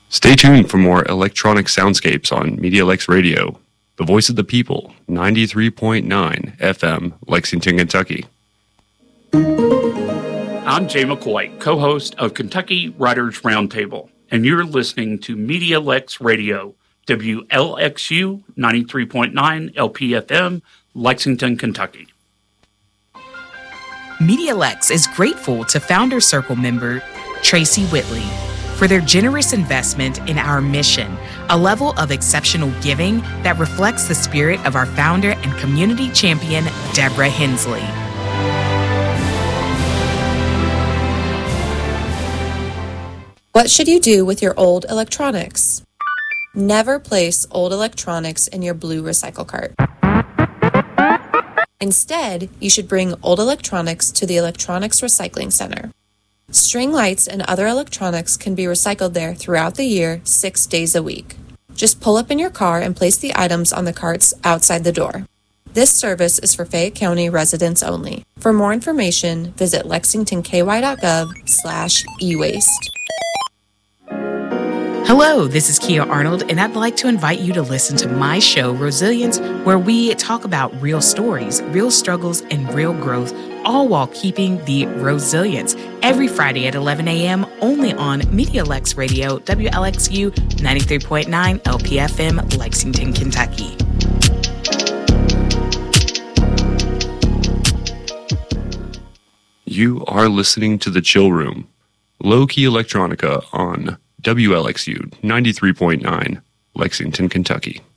Stay tuned for more electronic soundscapes on MediaLex Radio, the voice of the people, 93.9 FM, Lexington, Kentucky. I'm Jay McCoy, co-host of Kentucky Writers Roundtable, and you're listening to MediaLex Radio, WLXU 93.9 LPFM, Lexington, Kentucky. MediaLex is grateful to Founder Circle member Tracy Whitley for their generous investment in our mission, a level of exceptional giving that reflects the spirit of our founder and community champion, Deborah Hensley. What should you do with your old electronics? Never place old electronics in your blue recycle cart. Instead, you should bring old electronics to the Electronics Recycling Center. String lights and other electronics can be recycled there throughout the year, 6 days a week. Just pull up in your car and place the items on the carts outside the door. This service is for Fayette County residents only. For more information, visit lexingtonky.gov/ewaste. Hello, this is Kia Arnold, and I'd like to invite you to listen to my show, Resilience, where we talk about real stories, real struggles, and real growth, all while keeping the resilience. Every Friday at 11 a.m., only on MediaLex Radio, WLXU 93.9 LPFM, Lexington, Kentucky. You are listening to The Chill Room, low-key electronica on WLXU 93.9, Lexington, Kentucky.